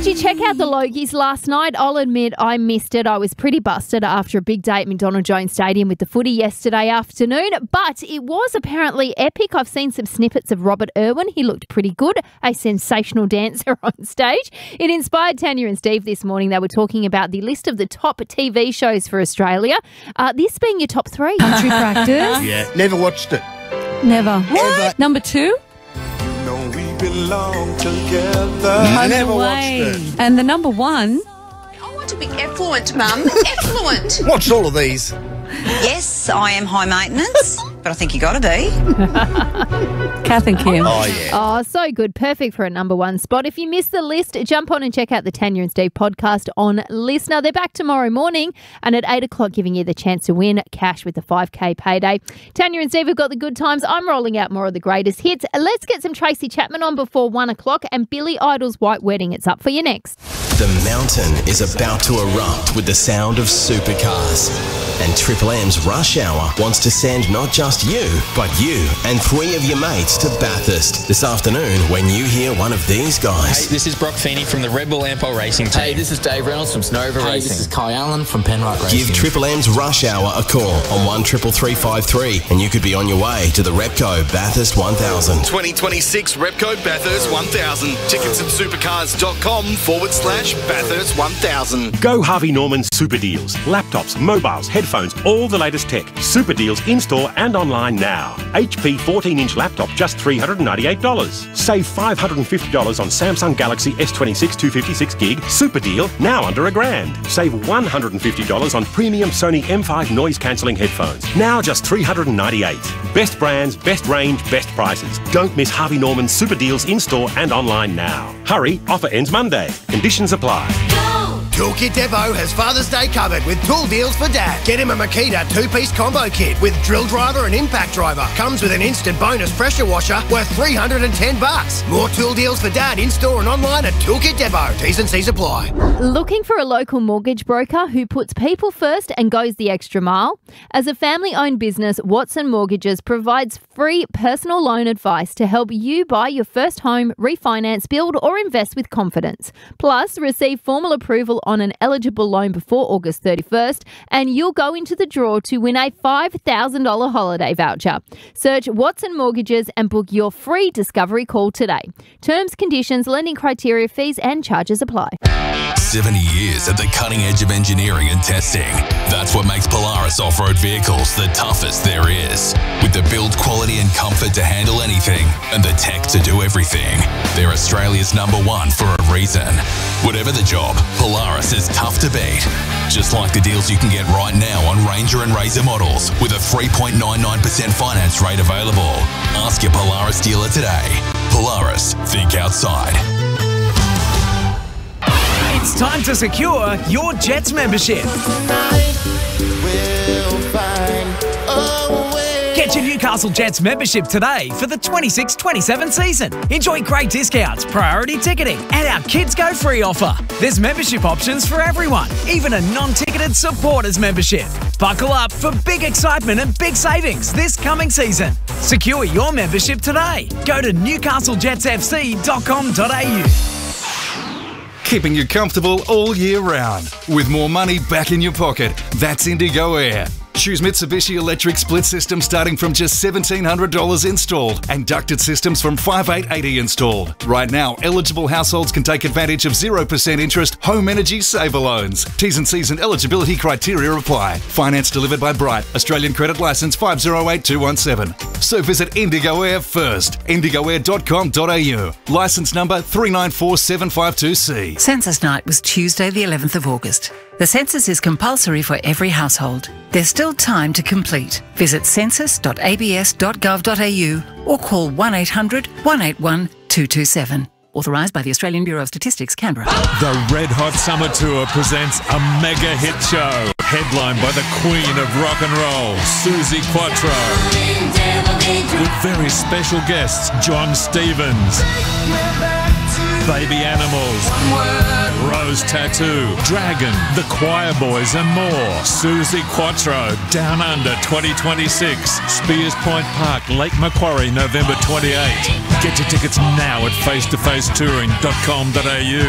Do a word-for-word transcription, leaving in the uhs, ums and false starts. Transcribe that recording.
Did you check out the Logies last night? I'll admit I missed it. I was pretty busted after a big day at McDonald Jones Stadium with the footy yesterday afternoon, but it was apparently epic. I've seen some snippets of Robert Irwin. He looked pretty good, a sensational dancer on stage. It inspired Tanya and Steve this morning. They were talking about the list of the top T V shows for Australia, uh, this being your top three. Country Practice. Yeah, never watched it. Never. What? Number two? We belong together. Home Never and watched Away. it. And the number one? I want to be affluent, Mum. Affluent. Watched all of these. Yes, I am high maintenance, but I think you got to be. Kath and Kim. Oh, yeah. Oh, so good. Perfect for a number one spot. If you missed the list, jump on and check out the Tanya and Steve podcast on Listener. They're back tomorrow morning and at eight o'clock giving you the chance to win cash with the five K payday. Tanya and Steve have got the good times. I'm rolling out more of the greatest hits. Let's get some Tracy Chapman on before one o'clock and Billy Idol's White Wedding. It's up for you next. The mountain is about to erupt with the sound of supercars. And Triple M's Rush Hour wants to send not just you, but you and three of your mates to Bathurst this afternoon when you hear one of these guys. Hey, this is Brock Feeney from the Red Bull Ampol Racing Team. Hey, this is Dave Reynolds from Snowver Hey, Racing. this is Kai Allen from Penrite Racing. Give Triple M's Rush Hour a call on one triple three five three and you could be on your way to the Repco Bathurst one thousand. twenty twenty-six Repco Bathurst one thousand. Tickets at supercars.com forward slash Bathurst one thousand. Go Harvey Norman Super Deals. Laptops, mobiles, headphones, all the latest tech. Super Deals in-store and online now. H P fourteen inch laptop, just three hundred ninety-eight dollars. Save five hundred fifty dollars on Samsung Galaxy S twenty-six two fifty-six gig. Super deal, now under a grand. Save one hundred fifty dollars on premium Sony M five noise-cancelling headphones. Now just three hundred ninety-eight dollars. Best brands, best range, best prices. Don't miss Harvey Norman Super Deals in-store and online now. Hurry, offer ends Monday. Conditions apply. Toolkit Depot has Father's Day covered with tool deals for Dad. Get him a Makita two-piece combo kit with drill driver and impact driver. Comes with an instant bonus pressure washer worth three hundred ten bucks. More tool deals for Dad in-store and online at Toolkit Depot. T's and C's apply. Looking for a local mortgage broker who puts people first and goes the extra mile? As a family-owned business, Watson Mortgages provides free personal loan advice to help you buy your first home, refinance, build or invest with confidence. Plus, receive formal approval on an eligible loan before August thirty-first and you'll go into the draw to win a five thousand dollars holiday voucher. Search Watson Mortgages and book your free discovery call today. Terms, conditions, lending criteria, fees and charges apply. seventy years at the cutting edge of engineering and testing. That's what makes Polaris off-road vehicles the toughest there is. With the build quality and comfort to handle anything and the tech to do everything, they're Australia's number one for a reason. Whatever the job, Polaris is tough to beat. Just like the deals you can get right now on Ranger and Razor models with a three point nine nine percent finance rate available. Ask your Polaris dealer today. Polaris, think outside. It's time to secure your Jets membership. Get your Newcastle Jets membership today for the twenty-six twenty-seven season. Enjoy great discounts, priority ticketing, and our Kids Go Free offer. There's membership options for everyone, even a non-ticketed supporters membership. Buckle up for big excitement and big savings this coming season. Secure your membership today. Go to newcastle jets f c dot com dot a u. Keeping you comfortable all year round. With more money back in your pocket, that's Indigo Air. Choose Mitsubishi electric split system starting from just one thousand seven hundred dollars installed and ducted systems from five thousand eight hundred eighty dollars installed. Right now, eligible households can take advantage of zero percent interest home energy saver loans. T's and C's and eligibility criteria apply. Finance delivered by Bright. Australian credit licence five zero eight two one seven. So visit Indigo Air first. indigo air dot com dot a u. Licence number three nine four seven five two C. Census night was Tuesday the eleventh of August. The census is compulsory for every household. There's still time to complete. Visit census dot a b s dot gov dot a u or call one eight hundred one eight one two two seven. Authorised by the Australian Bureau of Statistics, Canberra. The Red Hot Summer Tour presents a mega hit show, headlined by the Queen of Rock and Roll, Suzi Quatro, with very special guests John Stevens, Baby Animals, Rose Tattoo, Dragon, The Choir Boys and more. Suzi Quatro, Down Under twenty twenty-six, Spears Point Park, Lake Macquarie, November twenty-eighth. Get your tickets now at face to face touring dot com dot a u.